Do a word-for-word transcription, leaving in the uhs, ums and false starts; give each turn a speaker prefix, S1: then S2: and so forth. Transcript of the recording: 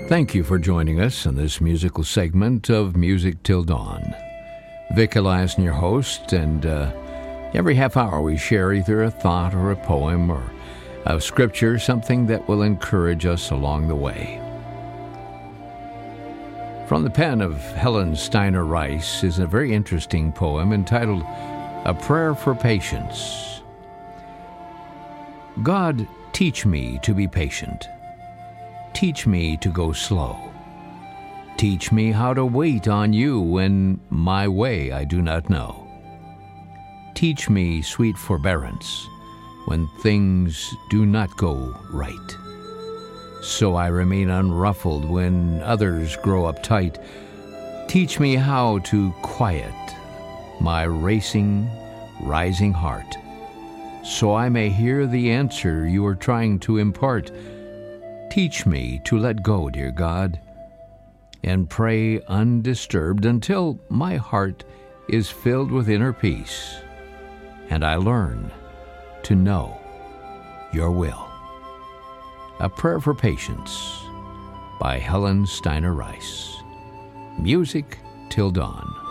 S1: Thank you for joining us in this musical segment of Music Till Dawn. Vic Eliason, your host, and uh, every half hour we share either a thought or a poem or a scripture, something that will encourage us along the way. From the pen of Helen Steiner Rice is a very interesting poem entitled A Prayer for Patience. God, teach me to be patient. Teach me to go slow. Teach me how to wait on you when my way I do not know. Teach me sweet forbearance when things do not go right, so I remain unruffled when others grow uptight. Teach me how to quiet my racing, rising heart, so I may hear the answer you are trying to impart. Teach me to let go, dear God, and pray undisturbed until my heart is filled with inner peace, and I learn to know your will. A Prayer for Patience by Helen Steiner Rice. Music Till Dawn.